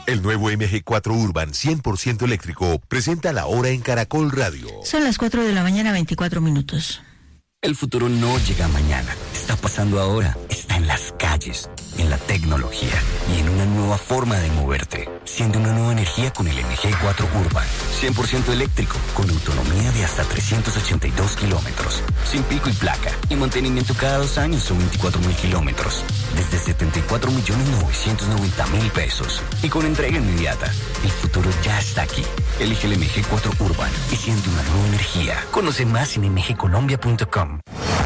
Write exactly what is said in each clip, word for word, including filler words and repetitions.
El nuevo M G cuatro Urban cien por ciento eléctrico presenta la hora en Caracol Radio. Son las cuatro de la mañana, veinticuatro minutos. El futuro no llega mañana, está pasando ahora, está en las calles, en la tecnología y en una nueva forma de moverte. Siente una nueva energía con el M G cuatro Urban, cien por ciento eléctrico, con autonomía de hasta trescientos ochenta y dos kilómetros, sin pico y placa, y mantenimiento cada dos años o veinticuatro mil kilómetros, desde setenta y cuatro millones novecientos noventa mil pesos, y con entrega inmediata. El futuro ya está aquí. Elige el M G cuatro Urban y siente una nueva energía. Conoce más en m g colombia punto com.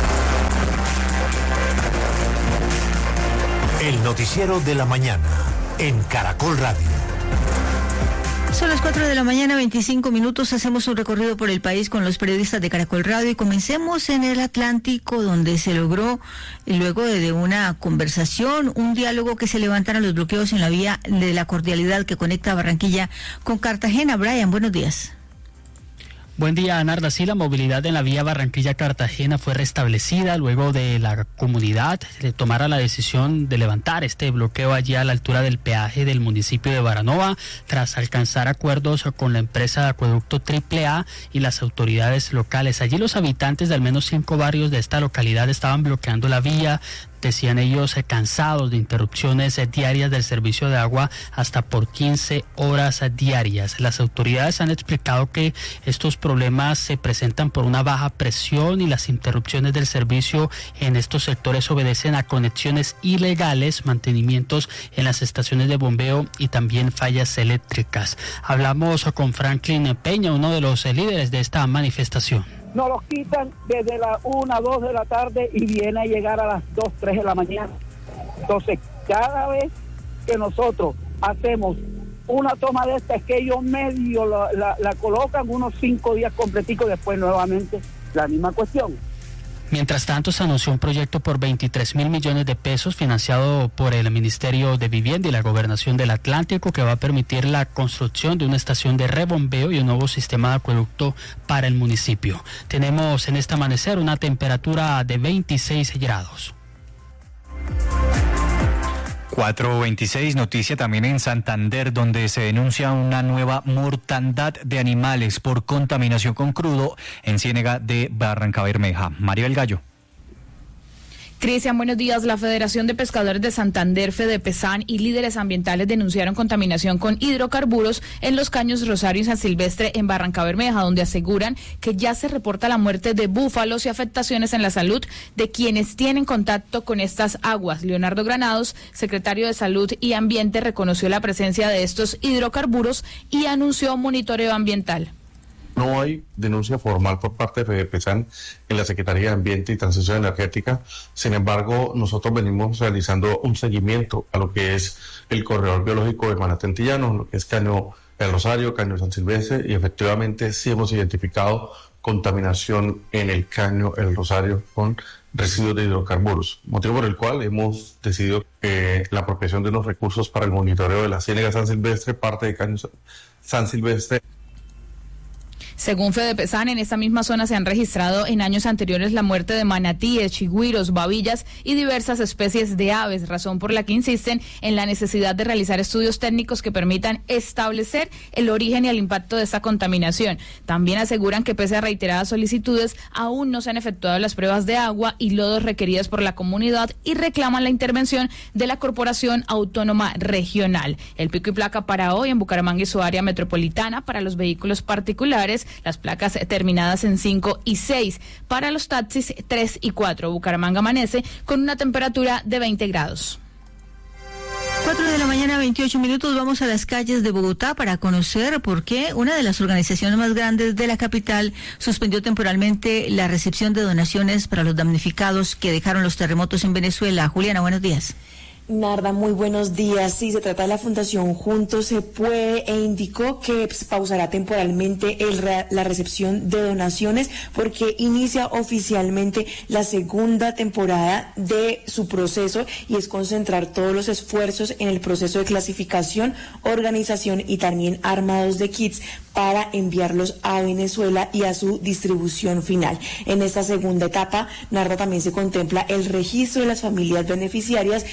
El noticiero de la mañana en Caracol Radio. Son las cuatro de la mañana, veinticinco minutos. Hacemos un recorrido por el país con los periodistas de Caracol Radio y comencemos en el Atlántico, donde se logró, luego de una conversación, un diálogo, que se levantaran los bloqueos en la vía de la cordialidad que conecta Barranquilla con Cartagena. Brian, buenos días. Buen día, Narda. Sí, la movilidad en la vía Barranquilla-Cartagena fue restablecida luego de la comunidad de tomara la decisión de levantar este bloqueo allí a la altura del peaje del municipio de Baranova, tras alcanzar acuerdos con la empresa de acueducto Triple A y las autoridades locales. Allí los habitantes de al menos cinco barrios de esta localidad estaban bloqueando la vía. Decían ellos eh, cansados de interrupciones eh, diarias del servicio de agua hasta por quince horas eh, diarias. Las autoridades han explicado que estos problemas se presentan por una baja presión y las interrupciones del servicio en estos sectores obedecen a conexiones ilegales, mantenimientos en las estaciones de bombeo y también fallas eléctricas. Hablamos eh, con Franklin Peña, uno de los eh, líderes de esta manifestación. Nos los quitan desde las una, dos de la tarde y viene a llegar a las dos, tres de la mañana. Entonces, cada vez que nosotros hacemos una toma de esta, es que ellos medio la, la, la colocan unos cinco días completicos, después nuevamente la misma cuestión. Mientras tanto, se anunció un proyecto por veintitrés mil millones de pesos financiado por el Ministerio de Vivienda y la Gobernación del Atlántico, que va a permitir la construcción de una estación de rebombeo y un nuevo sistema de acueducto para el municipio. Tenemos en este amanecer una temperatura de veintiséis grados. cuatro veintiséis, noticia también en Santander, donde se denuncia una nueva mortandad de animales por contaminación con crudo en Ciénega de Barrancabermeja. Maribel Gallo. Cristian, buenos días. La Federación de Pescadores de Santander, FEDEPESAN, y líderes ambientales denunciaron contaminación con hidrocarburos en los caños Rosario y San Silvestre en Barrancabermeja, donde aseguran que ya se reporta la muerte de búfalos y afectaciones en la salud de quienes tienen contacto con estas aguas. Leonardo Granados, secretario de Salud y Ambiente, reconoció la presencia de estos hidrocarburos y anunció monitoreo ambiental. No hay denuncia formal por parte de FEDEPESAN en la Secretaría de Ambiente y Transición Energética. Sin embargo, nosotros venimos realizando un seguimiento a lo que es el corredor biológico de Manatí Antillano, lo que es Caño El Rosario, Caño San Silvestre, y efectivamente sí hemos identificado contaminación en el Caño El Rosario con residuos de hidrocarburos, motivo por el cual hemos decidido eh, la apropiación de unos recursos para el monitoreo de la Ciénega San Silvestre, parte de Caño San Silvestre. Según FEDEPESAN, en esta misma zona se han registrado en años anteriores la muerte de manatíes, chigüiros, babillas y diversas especies de aves, razón por la que insisten en la necesidad de realizar estudios técnicos que permitan establecer el origen y el impacto de esta contaminación. También aseguran que pese a reiteradas solicitudes, aún no se han efectuado las pruebas de agua y lodos requeridas por la comunidad y reclaman la intervención de la Corporación Autónoma Regional. El pico y placa para hoy en Bucaramanga y su área metropolitana para los vehículos particulares, las placas terminadas en cinco y seis. Para los taxis, tres y cuatro. Bucaramanga amanece con una temperatura de veinte grados. cuatro de la mañana, veintiocho minutos. Vamos a las calles de Bogotá para conocer por qué una de las organizaciones más grandes de la capital suspendió temporalmente la recepción de donaciones para los damnificados que dejaron los terremotos en Venezuela. Juliana, buenos días. Narda, muy buenos días. Sí, se trata de la Fundación Juntos se Puede e indicó que pausará temporalmente el, la recepción de donaciones porque inicia oficialmente la segunda temporada de su proceso y es concentrar todos los esfuerzos en el proceso de clasificación, organización y también armados de kits para enviarlos a Venezuela y a su distribución final. En esta segunda etapa, Narda, también se contempla el registro de las familias beneficiarias mediante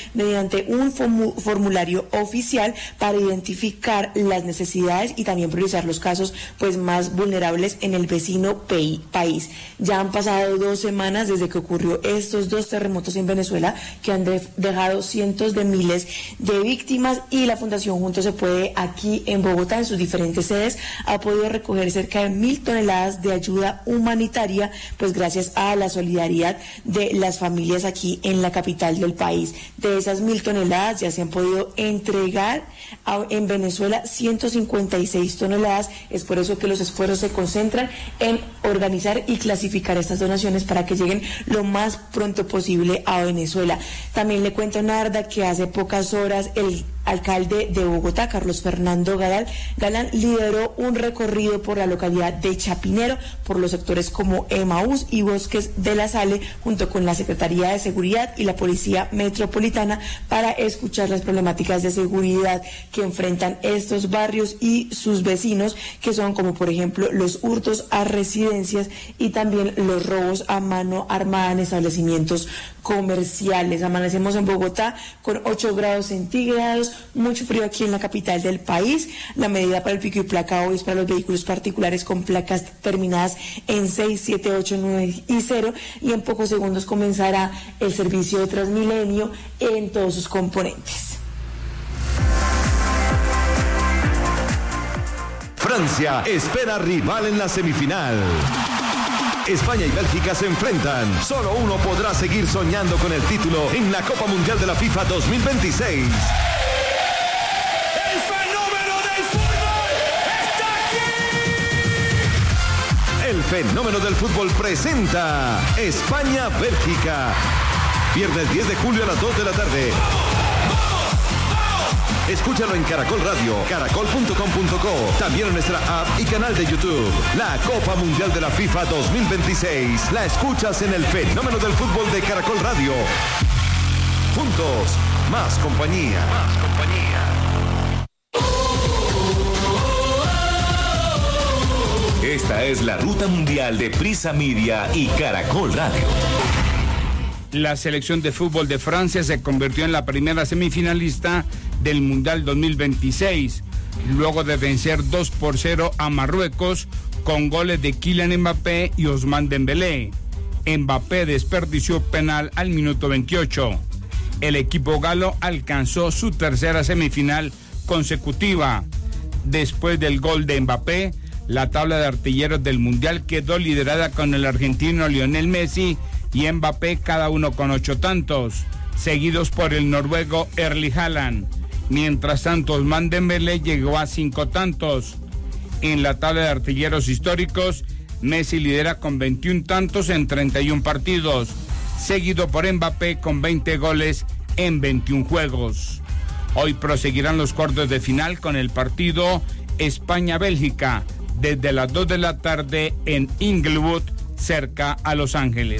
mediante un formulario oficial para identificar las necesidades y también priorizar los casos pues más vulnerables en el vecino país. Ya han pasado dos semanas desde que ocurrió estos dos terremotos en Venezuela que han de dejado cientos de miles de víctimas, y la Fundación Juntos se Puede aquí en Bogotá, en sus diferentes sedes, ha podido recoger cerca de mil toneladas de ayuda humanitaria, pues gracias a la solidaridad de las familias aquí en la capital del país. De esas mil toneladas ya se han podido entregar a, en Venezuela ciento cincuenta y seis toneladas. Es por eso que los esfuerzos se concentran en organizar y clasificar estas donaciones para que lleguen lo más pronto posible a Venezuela. También le cuento, Narda, que hace pocas horas el alcalde de Bogotá, Carlos Fernando Galán, Galán lideró un recorrido por la localidad de Chapinero, por los sectores como Emaús y Bosques de la Sale, junto con la Secretaría de Seguridad y la Policía Metropolitana, para escuchar las problemáticas de seguridad que enfrentan estos barrios y sus vecinos, que son como por ejemplo los hurtos a residencias y también los robos a mano armada en establecimientos comerciales. Amanecemos en Bogotá con ocho grados centígrados, mucho frío aquí en la capital del país. La medida para el pico y placa hoy es para los vehículos particulares con placas terminadas en seis, siete, ocho, nueve y cero, y en pocos segundos comenzará el servicio de Transmilenio en todos sus componentes. Francia espera rival en la semifinal. España y Bélgica se enfrentan. Solo uno podrá seguir soñando con el título en la Copa Mundial de la FIFA dos mil veintiséis. ¡El fenómeno del fútbol está aquí! El fenómeno del fútbol presenta España-Bélgica. Viernes diez de julio a las dos de la tarde. Escúchalo en Caracol Radio, caracol punto com punto co, también en nuestra app y canal de YouTube. La Copa Mundial de la FIFA dos mil veintiséis la escuchas en el fenómeno del fútbol de Caracol Radio. Juntos, más compañía. Más compañía. Esta es la ruta mundial de Prisa Media y Caracol Radio. La selección de fútbol de Francia se convirtió en la primera semifinalista del Mundial dos mil veintiséis, luego de vencer dos por cero a Marruecos con goles de Kylian Mbappé y Ousmane Dembélé. Mbappé desperdició penal al minuto veintiocho. El equipo galo alcanzó su tercera semifinal consecutiva. Después del gol de Mbappé, la tabla de artilleros del Mundial quedó liderada con el argentino Lionel Messi y Mbappé, cada uno con ocho tantos, seguidos por el noruego Erling Haaland. Mientras tanto, Ousmane Dembélé llegó a cinco tantos. En la tabla de artilleros históricos, Messi lidera con veintiún tantos en treinta y un partidos, seguido por Mbappé con veinte goles en veintiún juegos. Hoy proseguirán los cuartos de final con el partido España-Bélgica desde las dos de la tarde en Inglewood, cerca a Los Ángeles.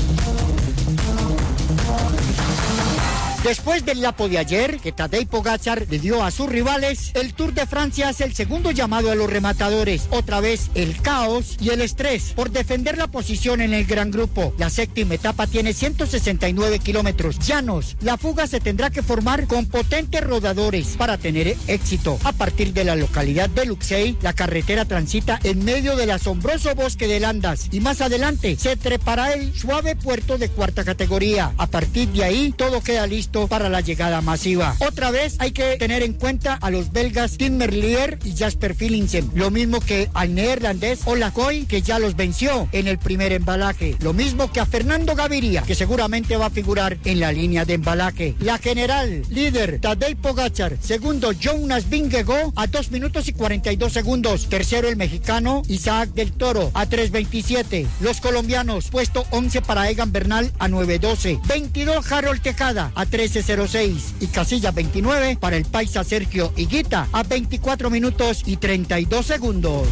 Después del lapo de ayer que Tadej Pogačar le dio a sus rivales, el Tour de Francia hace el segundo llamado a los rematadores. Otra vez el caos y el estrés por defender la posición en el gran grupo. La séptima etapa tiene ciento sesenta y nueve kilómetros llanos. La fuga se tendrá que formar con potentes rodadores para tener éxito. A partir de la localidad de Luxeuil, la carretera transita en medio del asombroso bosque de Landas y más adelante se trepará el suave puerto de cuarta categoría. A partir de ahí todo queda listo para la llegada masiva. Otra vez hay que tener en cuenta a los belgas Tim Merlier y Jasper Philipsen, lo mismo que al neerlandés Ola Koy, que ya los venció en el primer embalaje, lo mismo que a Fernando Gaviria, que seguramente va a figurar en la línea de embalaje. La general líder Tadej Pogačar, segundo Jonas Vingegaard a dos minutos y cuarenta y dos segundos, tercero el mexicano Isaac del Toro a tres veintisiete, los colombianos puesto once para Egan Bernal a nueve doce, veintidós Harold Tejada a trece cero seis y casilla veintinueve para el paisa Sergio Higuita a veinticuatro minutos y treinta y dos segundos.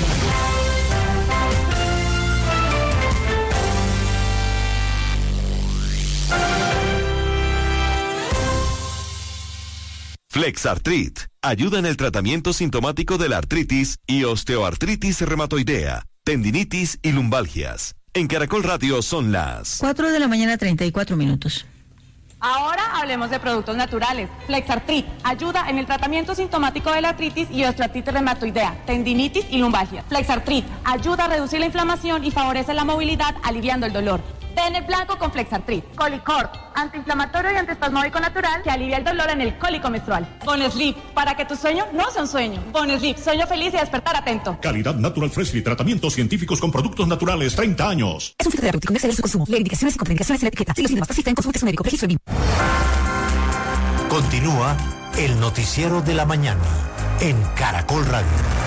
Flexartrit ayuda en el tratamiento sintomático de la artritis y osteoartritis reumatoidea, tendinitis y lumbalgias. En Caracol Radio son las cuatro de la mañana, treinta y cuatro minutos. Ahora hablemos de productos naturales. Flexartrit ayuda en el tratamiento sintomático de la artritis y osteoartritis reumatoidea, tendinitis y lumbalgia. Flexartrit ayuda a reducir la inflamación y favorece la movilidad, aliviando el dolor. Tener blanco con Flexartrit. Colicorp, antiinflamatorio y antiespasmódico natural que alivia el dolor en el cólico menstrual. Bonesleep, para que tu sueño no sea un sueño. Bonesleep, sueño feliz y despertar atento. Calidad Natural Freshly, tratamientos científicos con productos naturales, treinta años. Es un fitoterapéutico, no exceder su consumo. Leer indicaciones y contraindicaciones en la etiqueta. Si los síntomas persisten, consulte su médico. Registro B I M. Continúa el noticiero de la mañana en Caracol Radio.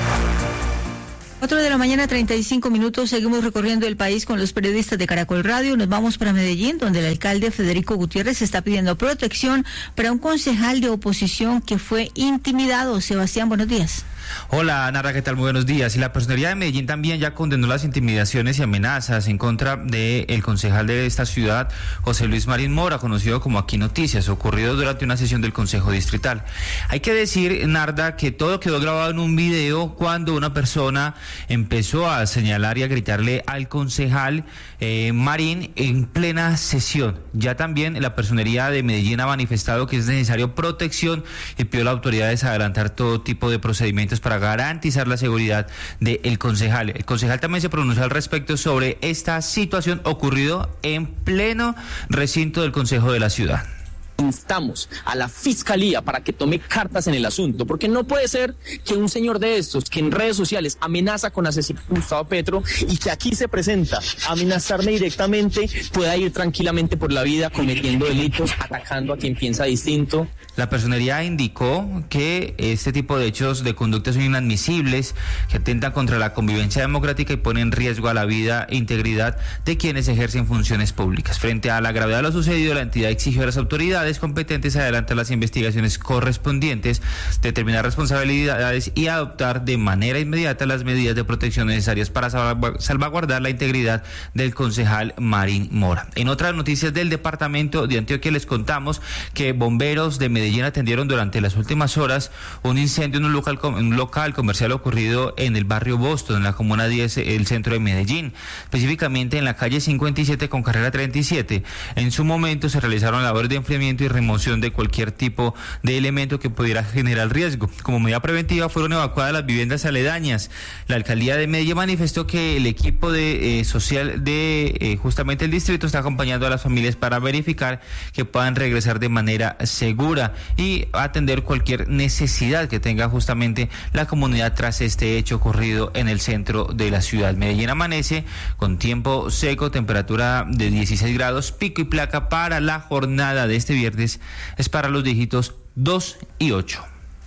cuatro de la mañana, treinta y cinco minutos. Seguimos recorriendo el país con los periodistas de Caracol Radio. Nos vamos para Medellín, donde el alcalde Federico Gutiérrez está pidiendo protección para un concejal de oposición que fue intimidado. Sebastián, buenos días. Hola, Nara, ¿qué tal? Muy buenos días. Y la Personería de Medellín también ya condenó las intimidaciones y amenazas en contra del concejal de esta ciudad, José Luis Marín Mora, conocido como Aquí Noticias, ocurrido durante una sesión del Consejo Distrital. Hay que decir, Narda, que todo quedó grabado en un video cuando una persona empezó a señalar y a gritarle al concejal eh, Marín en plena sesión. Ya también la Personería de Medellín ha manifestado que es necesario protección y pidió a las autoridades adelantar todo tipo de procedimientos para garantizar la seguridad del concejal. El concejal también se pronunció al respecto sobre esta situación ocurrido en pleno recinto del Consejo de la Ciudad. Instamos a la Fiscalía para que tome cartas en el asunto, porque no puede ser que un señor de estos, que en redes sociales amenaza con asesinar a Gustavo Petro y que aquí se presenta a amenazarme directamente, pueda ir tranquilamente por la vida cometiendo delitos, atacando a quien piensa distinto. La Personería indicó que este tipo de hechos de conducta son inadmisibles, que atentan contra la convivencia democrática y ponen en riesgo a la vida e integridad de quienes ejercen funciones públicas. Frente a la gravedad de lo sucedido, la entidad exigió a las autoridades competentes adelantar las investigaciones correspondientes, determinar responsabilidades y adoptar de manera inmediata las medidas de protección necesarias para salvaguardar la integridad del concejal Marín Mora. En otras noticias del departamento de Antioquia les contamos que bomberos de Medellín atendieron durante las últimas horas un incendio en un local, en un local comercial ocurrido en el barrio Boston, en la comuna diez, el centro de Medellín, específicamente en la calle cincuenta y siete con carrera treinta y siete. En su momento se realizaron labores de enfriamiento y remoción de cualquier tipo de elemento que pudiera generar riesgo. Como medida preventiva fueron evacuadas las viviendas aledañas. La alcaldía de Medellín manifestó que el equipo de eh, social de eh, justamente el distrito está acompañando a las familias para verificar que puedan regresar de manera segura y atender cualquier necesidad que tenga justamente la comunidad tras este hecho ocurrido en el centro de la ciudad. Medellín amanece con tiempo seco, temperatura de dieciséis grados, pico y placa para la jornada de este viernes es para los dígitos dos y ocho.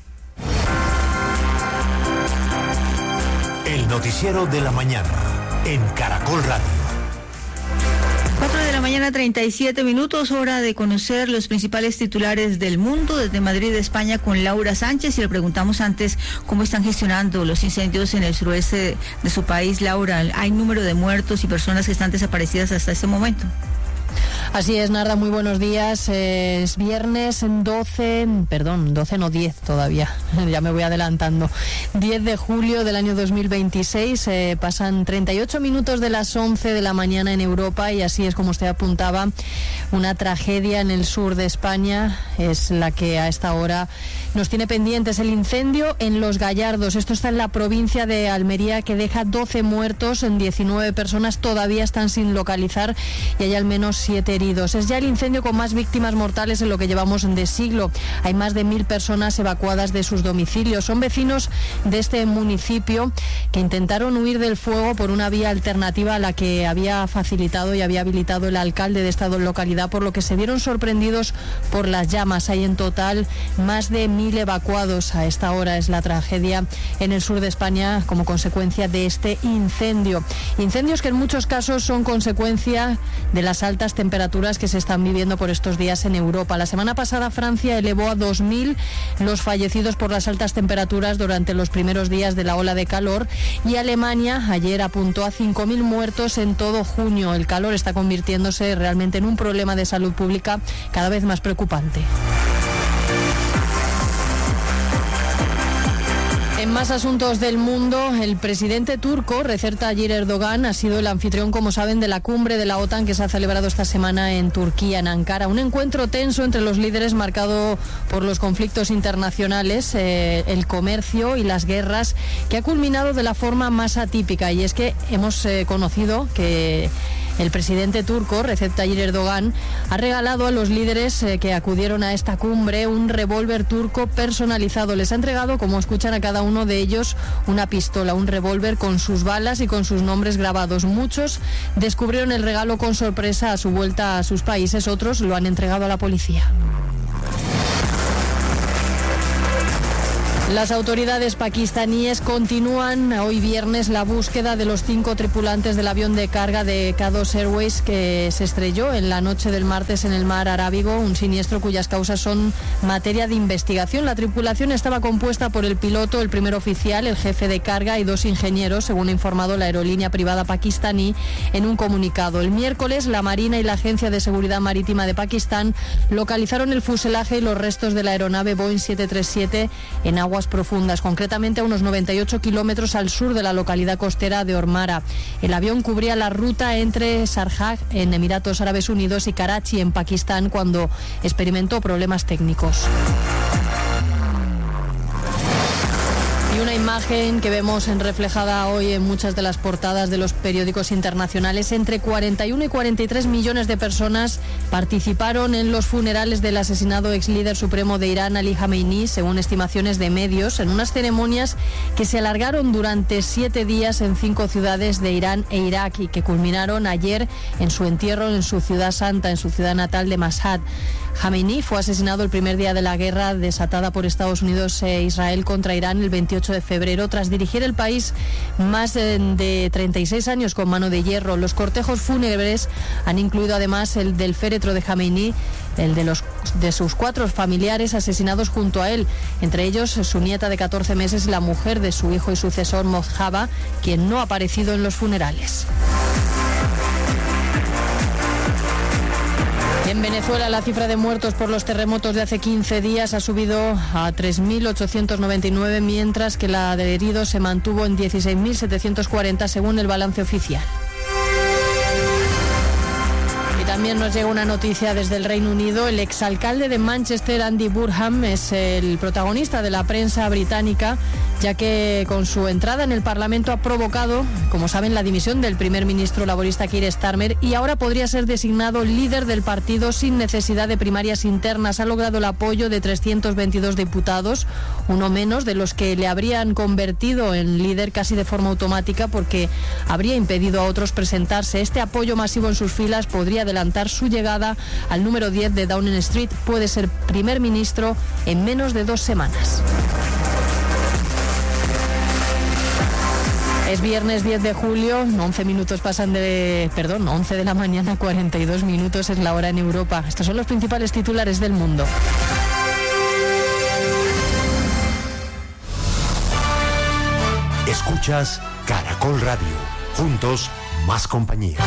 El noticiero de la mañana en Caracol Radio. cuatro de la mañana, treinta y siete minutos, hora de conocer los principales titulares del mundo desde Madrid, España, con Laura Sánchez. Y le preguntamos antes cómo están gestionando los incendios en el suroeste de su país. Laura, ¿hay número de muertos y personas que están desaparecidas hasta este momento? Así es, Narda, muy buenos días. Es viernes doce, perdón, doce no diez todavía, ya me voy adelantando. diez de julio del año dos mil veintiséis, eh, pasan treinta y ocho minutos de las once de la mañana en Europa y así es como usted apuntaba, una tragedia en el sur de España es la que a esta hora nos tiene pendientes. El incendio en Los Gallardos, esto está en la provincia de Almería, que deja doce muertos, en diecinueve personas todavía están sin localizar y hay al menos siete heridos. Es ya el incendio con más víctimas mortales en lo que llevamos de siglo. Hay más de mil personas evacuadas de sus domicilios. Son vecinos de este municipio que intentaron huir del fuego por una vía alternativa a la que había facilitado y había habilitado el alcalde de esta localidad, por lo que se vieron sorprendidos por las llamas. Hay en total más de mil evacuados. A esta hora es la tragedia en el sur de España como consecuencia de este incendio. Incendios que en muchos casos son consecuencia de las altas temperaturas que se están viviendo por estos días en Europa. La semana pasada Francia elevó a dos mil los fallecidos por las altas temperaturas durante los primeros días de la ola de calor y Alemania ayer apuntó a cinco mil muertos en todo junio. El calor está convirtiéndose realmente en un problema de salud pública cada vez más preocupante. En En más asuntos del mundo, el presidente turco, Recep Tayyip Erdogan, ha sido el anfitrión, como saben, de la cumbre de la OTAN que se ha celebrado esta semana en Turquía, en Ankara. Un encuentro tenso entre los líderes marcado por los conflictos internacionales, eh, el comercio y las guerras, que ha culminado de la forma más atípica. Y es que hemos eh, conocido que el presidente turco, Recep Tayyip Erdogan, ha regalado a los líderes eh, que acudieron a esta cumbre un revólver turco personalizado. Les ha entregado, como escuchan, a cada uno de ellos una pistola, un revólver con sus balas y con sus nombres grabados. Muchos descubrieron el regalo con sorpresa a su vuelta a sus países, otros lo han entregado a la policía. Las autoridades pakistaníes continúan hoy viernes la búsqueda de los cinco tripulantes del avión de carga de K dos Airways que se estrelló en la noche del martes en el mar Arábigo, un siniestro cuyas causas son materia de investigación. La tripulación estaba compuesta por el piloto, el primer oficial, el jefe de carga y dos ingenieros, según ha informado la aerolínea privada pakistaní en un comunicado. El miércoles, la Marina y la Agencia de Seguridad Marítima de Pakistán localizaron el fuselaje y los restos de la aeronave Boeing siete treinta y siete en aguas profundas, concretamente a unos noventa y ocho kilómetros al sur de la localidad costera de Ormara. El avión cubría la ruta entre Sharjah, en Emiratos Árabes Unidos, y Karachi, en Pakistán, cuando experimentó problemas técnicos. Y una imagen que vemos en reflejada hoy en muchas de las portadas de los periódicos internacionales. Entre cuarenta y uno y cuarenta y tres millones de personas participaron en los funerales del asesinado ex líder supremo de Irán, Ali Jamenei, según estimaciones de medios, en unas ceremonias que se alargaron durante siete días en cinco ciudades de Irán e Irak y que culminaron ayer en su entierro en su ciudad santa, en su ciudad natal de Mashhad. Jamenei fue asesinado el primer día de la guerra desatada por Estados Unidos e Israel contra Irán el veintiocho de febrero, tras dirigir el país más de treinta y seis años con mano de hierro. Los cortejos fúnebres han incluido además el del féretro de Jamenei, el de, los, de sus cuatro familiares asesinados junto a él, entre ellos su nieta de catorce meses y la mujer de su hijo y sucesor Mojtaba, quien no ha aparecido en los funerales. En Venezuela, la cifra de muertos por los terremotos de hace quince días ha subido a tres mil ochocientos noventa y nueve, mientras que la de heridos se mantuvo en dieciséis mil setecientos cuarenta, según el balance oficial. También nos llega una noticia desde el Reino Unido. El exalcalde de Manchester, Andy Burnham, es el protagonista de la prensa británica, ya que con su entrada en el Parlamento ha provocado, como saben, la dimisión del primer ministro laborista Keir Starmer y ahora podría ser designado líder del partido sin necesidad de primarias internas. Ha logrado el apoyo de trescientos veintidós diputados, uno menos de los que le habrían convertido en líder casi de forma automática porque habría impedido a otros presentarse. Este apoyo masivo en sus filas podría adelantar su llegada al número diez de Downing Street. Puede ser primer ministro en menos de dos semanas. Es viernes diez de julio, once minutos pasan de, perdón, once de la mañana, cuarenta y dos minutos es la hora en Europa. Estos son los principales titulares del mundo. Escuchas Caracol Radio. Juntos, más compañía.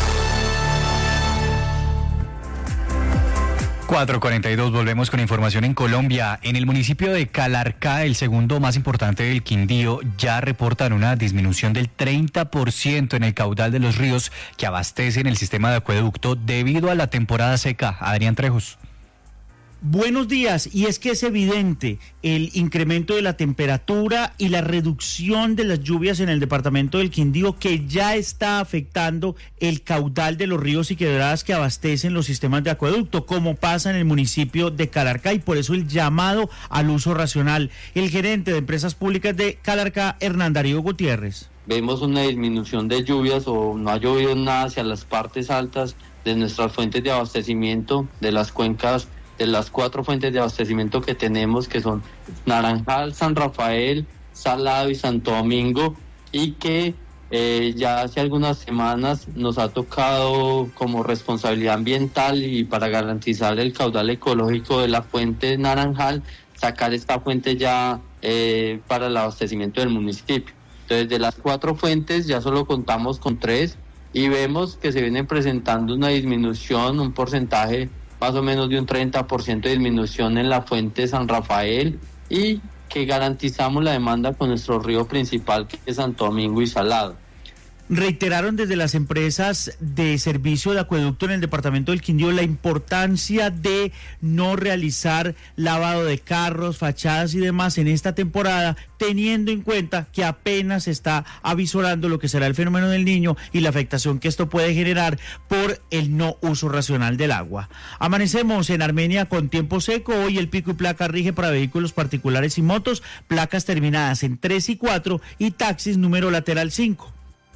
cuatro cuarenta y dos, volvemos con información en Colombia. En el municipio de Calarcá, el segundo más importante del Quindío, ya reportan una disminución del treinta por ciento en el caudal de los ríos que abastecen el sistema de acueducto debido a la temporada seca. Adrián Trejos. Buenos días, y es que es evidente el incremento de la temperatura y la reducción de las lluvias en el departamento del Quindío que ya está afectando el caudal de los ríos y quebradas que abastecen los sistemas de acueducto, como pasa en el municipio de Calarcá, y por eso el llamado al uso racional. El gerente de Empresas Públicas de Calarcá, Hernán Darío Gutiérrez. Vemos una disminución de lluvias o no ha llovido nada hacia las partes altas de nuestras fuentes de abastecimiento, de las cuencas, de las cuatro fuentes de abastecimiento que tenemos, que son Naranjal, San Rafael, Salado y Santo Domingo, y que eh, ya hace algunas semanas nos ha tocado como responsabilidad ambiental y para garantizar el caudal ecológico de la fuente Naranjal, sacar esta fuente ya eh, para el abastecimiento del municipio. Entonces, de las cuatro fuentes ya solo contamos con tres y vemos que se viene presentando una disminución, un porcentaje más o menos de un treinta por ciento de disminución en la fuente San Rafael, y que garantizamos la demanda con nuestro río principal, que es Santo Domingo y Salado. Reiteraron desde las empresas de servicio de acueducto en el departamento del Quindío la importancia de no realizar lavado de carros, fachadas y demás en esta temporada, teniendo en cuenta que apenas se está avisorando lo que será el fenómeno del Niño y la afectación que esto puede generar por el no uso racional del agua. Amanecemos en Armenia con tiempo seco. Hoy el pico y placa rige para vehículos particulares y motos, placas terminadas en tres y cuatro y taxis número lateral cinco.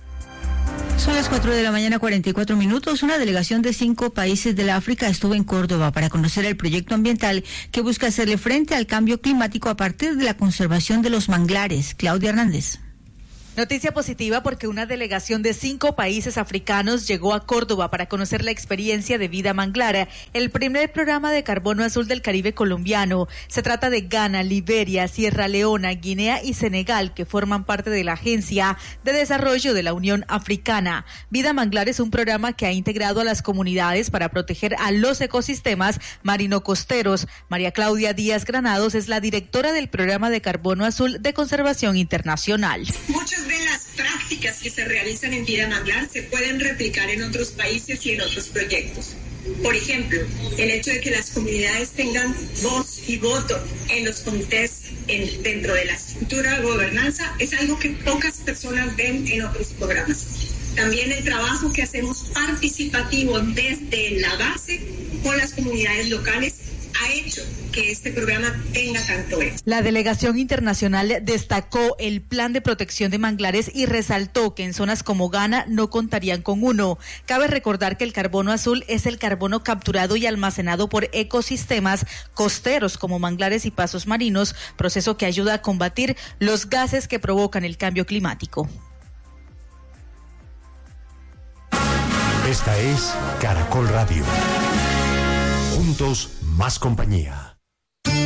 Son las cuatro de la mañana, cuarenta y cuatro minutos. Una delegación de cinco países del África estuvo en Córdoba para conocer el proyecto ambiental que busca hacerle frente al cambio climático a partir de la conservación de los manglares. Claudia Hernández. Noticia positiva porque una delegación de cinco países africanos llegó a Córdoba para conocer la experiencia de Vida Manglar, el primer programa de carbono azul del Caribe colombiano. Se trata de Ghana, Liberia, Sierra Leona, Guinea y Senegal, que forman parte de la Agencia de Desarrollo de la Unión Africana. Vida Manglar es un programa que ha integrado a las comunidades para proteger a los ecosistemas marino-costeros. María Claudia Díaz Granados es la directora del programa de carbono azul de conservación internacional. Muchas de las prácticas que se realizan en Vida Manglar se pueden replicar en otros países y en otros proyectos. Por ejemplo, el hecho de que las comunidades tengan voz y voto en los comités en, dentro de la estructura de gobernanza es algo que pocas personas ven en otros programas. También el trabajo que hacemos participativo desde la base con las comunidades locales ha hecho que este programa tenga tanto éxito. La delegación internacional destacó el plan de protección de manglares y resaltó que en zonas como Ghana no contarían con uno. Cabe recordar que el carbono azul es el carbono capturado y almacenado por ecosistemas costeros como manglares y pasos marinos, proceso que ayuda a combatir los gases que provocan el cambio climático. Esta es Caracol Radio. Juntos, más compañía.